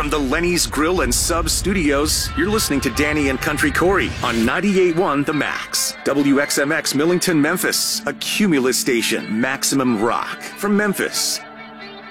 From the Lenny's Grill and Sub Studios, you're listening to Danny and Country Corey on 98.1 The Max. WXMX Millington, Memphis, a Cumulus station, Maximum Rock. From Memphis,